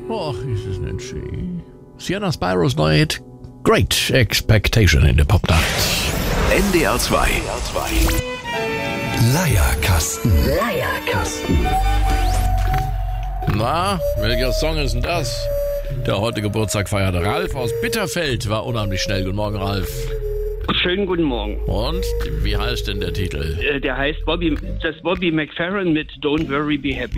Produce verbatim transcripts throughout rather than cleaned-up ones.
Och, ist es nicht schön. Sienna Spiros neuer Hit Great Expectation in der Popnacht. N D R zwei. Leierkasten. Leierkasten. Na, welcher Song ist denn das? Der heute Geburtstag feierte Ralf aus Bitterfeld war unheimlich schnell. Guten Morgen, Ralf. Schönen guten Morgen. Und wie heißt denn der Titel? Äh, der heißt Bobby, das Bobby McFerrin mit Don't Worry, Be Happy.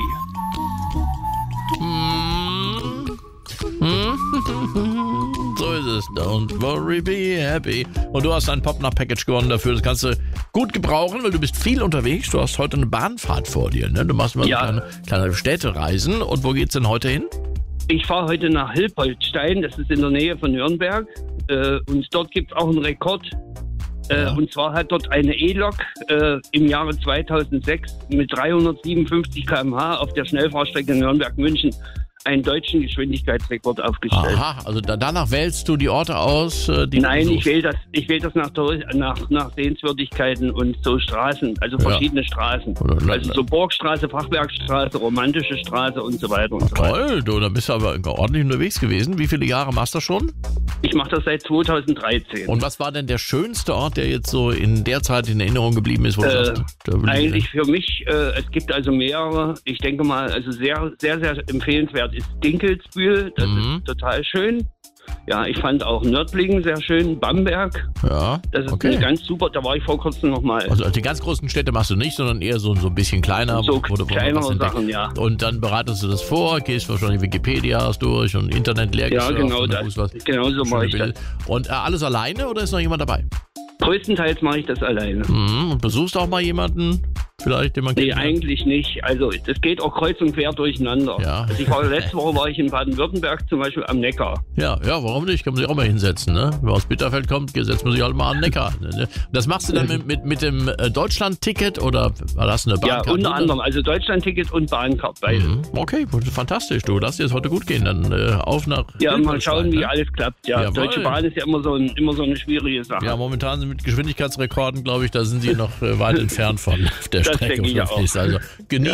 So ist es. Don't worry, be happy. Und du hast ein Popnacht-Package gewonnen dafür. Das kannst du gut gebrauchen, weil du bist viel unterwegs. Du hast heute eine Bahnfahrt vor dir. Ne? Du machst mal Ja. so kleine, kleine Städtereisen. Und wo geht's denn heute hin? Ich fahre heute nach Hilpoltstein, das ist in der Nähe von Nürnberg. Äh, und dort gibt es auch einen Rekord. Äh, Ja. Und zwar hat dort eine E-Lok äh, im Jahre zweitausendsechs mit dreihundertsiebenundfünfzig Kilometer pro Stunde auf der Schnellfahrstrecke Nürnberg-München einen deutschen Geschwindigkeitsrekord aufgestellt. Aha, also da, danach wählst du die Orte aus, äh, die Nein, du ich besuchst. wähle das, ich wähle das nach, nach, nach Sehenswürdigkeiten und so Straßen, also Ja. verschiedene Straßen. Oder- Also so Burgstraße, Fachwerkstraße, romantische Straße und so weiter und so weiter. Toll, du, da bist du aber ordentlich unterwegs gewesen. Wie viele Jahre machst du schon? Ich mache das seit zweitausenddreizehn. Und was war denn der schönste Ort, der jetzt so in der Zeit in Erinnerung geblieben ist? Wo du Äh, sagst, da will ich Eigentlich für mich, äh, es gibt also mehrere, ich denke mal, also sehr, sehr, sehr empfehlenswert ist Dinkelsbühl, das Mhm. ist total schön. Ja, ich fand auch Nördlingen sehr schön, Bamberg, Ja, das ist okay. ganz super, da war ich vor kurzem nochmal. Also die ganz großen Städte machst du nicht, sondern eher so, so ein bisschen kleiner. So wo, wo, wo man kleinere was entdeckt. Sachen, ja. Und dann bereitest du das vor, gehst wahrscheinlich Wikipedias durch und Internet leer Ja, gesurft genau und das. guckst was. Genau so mache ich Schöne das. Bilder. Und äh, alles alleine oder ist noch jemand dabei? Größtenteils mache ich das alleine. Mhm. Und besuchst auch mal jemanden, vielleicht, den man Nee, kennt? eigentlich nicht. Also das geht auch kreuz und quer durcheinander. Ja. Also ich war, letzte Woche war ich in Baden-Württemberg zum Beispiel am Neckar. Ja, ja, warum nicht? Kann man sich auch mal hinsetzen, ne? Wer aus Bitterfeld kommt, setzt man sich halt mal an den Neckar. Ne? Das machst du dann mit, mit, mit dem äh, Deutschland-Ticket oder hast du eine Ja, Bahnkarte? unter anderem. Also Deutschlandticket und Bahncard. Beide. Mhm. Okay, fantastisch, du. Lass dir es heute gut gehen. Dann äh, auf nach Ja, mal Hilpoltstein, schauen, wie ne? alles klappt. Ja, Jawohl. Deutsche Bahn ist ja immer so, ein, immer so eine schwierige Sache. Ja, momentan sind mit Geschwindigkeitsrekorden, glaube ich, da sind sie noch äh, weit entfernt von auf der Das Strecke. denke ich auf der auch. Fließ. Also genieß